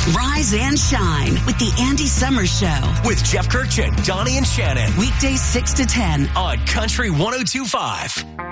Rise and shine with the Andy Summers Show. With Jeff Kirkchin, Donnie and Shannon. Weekdays 6 to 10 on Country 102.5.